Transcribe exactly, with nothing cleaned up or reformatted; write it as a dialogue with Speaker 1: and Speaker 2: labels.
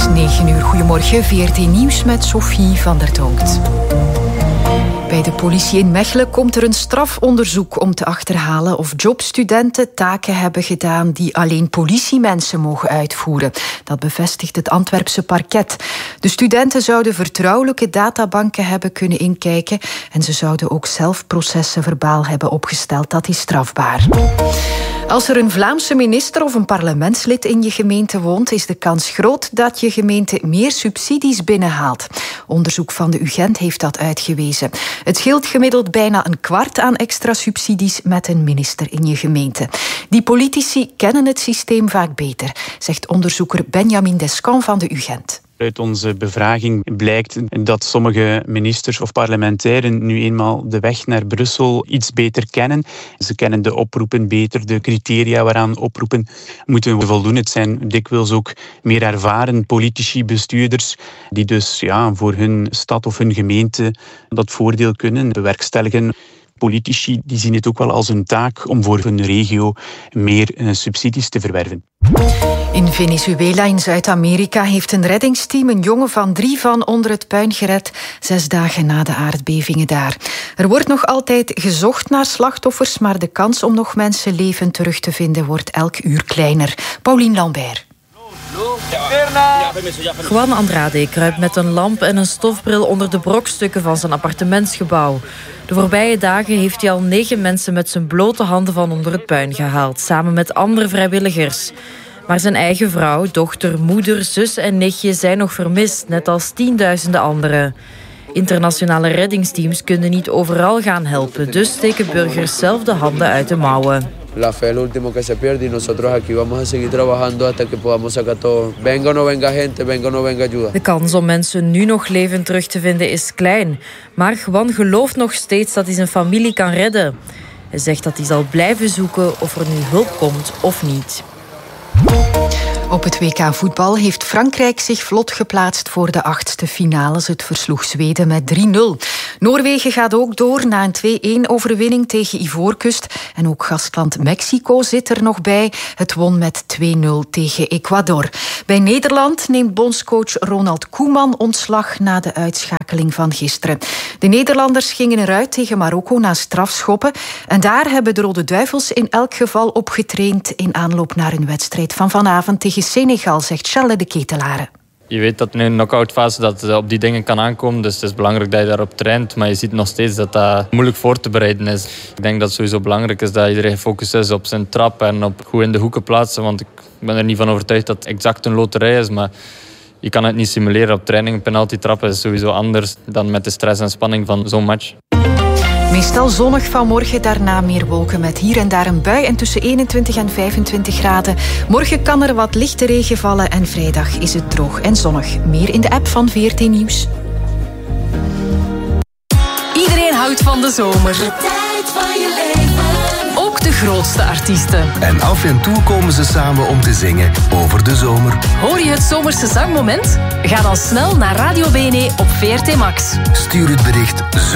Speaker 1: is negen uur. Goedemorgen, V R T Nieuws met Sophie van der Tonkt. Bij de politie in Mechelen komt er een strafonderzoek om te achterhalen of jobstudenten taken hebben gedaan die alleen politiemensen mogen uitvoeren. Dat bevestigt het Antwerpse parket. De studenten zouden vertrouwelijke databanken hebben kunnen inkijken en ze zouden ook zelf processen verbaal hebben opgesteld. Dat is strafbaar. Als er een Vlaamse minister of een parlementslid in je gemeente woont, is de kans groot dat je gemeente meer subsidies binnenhaalt. Onderzoek van de U Gent heeft dat uitgewezen. Het scheelt gemiddeld bijna een kwart aan extra subsidies met een minister in je gemeente. Die politici kennen het systeem vaak beter, zegt onderzoeker Benjamin Descamps van de U Gent.
Speaker 2: Uit onze bevraging blijkt dat sommige ministers of parlementairen nu eenmaal de weg naar Brussel iets beter kennen. Ze kennen de oproepen beter, de criteria waaraan oproepen moeten voldoen. Het zijn dikwijls ook meer ervaren politici, bestuurders, die dus ja, voor hun stad of hun gemeente dat voordeel kunnen bewerkstelligen. Politici die zien het ook wel als een taak om voor hun regio meer subsidies te verwerven.
Speaker 1: In Venezuela in Zuid-Amerika heeft een reddingsteam een jongen van drie van onder het puin gered, zes dagen na de aardbevingen daar. Er wordt nog altijd gezocht naar slachtoffers, maar de kans om nog mensen levend terug te vinden wordt elk uur kleiner. Paulien Lambert.
Speaker 3: Juan Andrade kruipt met een lamp en een stofbril onder de brokstukken van zijn appartementsgebouw. De voorbije dagen heeft hij al negen mensen met zijn blote handen van onder het puin gehaald, samen met andere vrijwilligers. Maar zijn eigen vrouw, dochter, moeder, zus en nichtje zijn nog vermist, net als tienduizenden anderen. Internationale reddingsteams kunnen niet overal gaan helpen, dus steken burgers zelf de handen uit de mouwen.
Speaker 4: La fe es lo último que se pierde y nosotros aquí vamos a seguir trabajando hasta que podamos sacar todo. Venga o no venga gente, venga o no venga ayuda.
Speaker 3: De kans om mensen nu nog levend terug te vinden is klein. Maar Juan gelooft nog steeds dat hij zijn familie kan redden. Hij zegt dat hij zal blijven zoeken of er nu hulp komt of niet.
Speaker 1: Op het W K voetbal heeft Frankrijk zich vlot geplaatst voor de achtste finales. Het versloeg Zweden met drie nul. Noorwegen gaat ook door na een twee-één overwinning tegen Ivoorkust. En ook gastland Mexico zit er nog bij. Het won met twee nul tegen Ecuador. Bij Nederland neemt bondscoach Ronald Koeman ontslag na de uitschakeling van gisteren. De Nederlanders gingen eruit tegen Marokko na strafschoppen. En daar hebben de Rode Duivels in elk geval op getraind in aanloop naar een wedstrijd van vanavond tegen Senegal, zegt Charles de Ketelare.
Speaker 5: Je weet dat in een knock-out fase dat het op die dingen kan aankomen. Dus het is belangrijk dat je daarop traint. Maar je ziet nog steeds dat dat moeilijk voor te bereiden is. Ik denk dat het sowieso belangrijk is dat iedereen gefocust is op zijn trap en op goed in de hoeken plaatsen. Want ik ben er niet van overtuigd dat het exact een loterij is. Maar je kan het niet simuleren op training. Een penalty trappen is sowieso anders dan met de stress en spanning van zo'n match.
Speaker 1: Meestal zonnig vanmorgen, daarna meer wolken met hier en daar een bui en tussen eenentwintig en vijfentwintig graden. Morgen kan er wat lichte regen vallen en vrijdag is het droog en zonnig. Meer in de app van V R T Nieuws.
Speaker 6: Iedereen houdt van de zomer. De tijd van je leven. Ook de grootste artiesten.
Speaker 7: En af en toe komen ze samen om te zingen over de zomer.
Speaker 6: Hoor je het zomerse zangmoment? Ga dan snel naar Radio B N E op V R T Max.
Speaker 7: Stuur het bericht zo.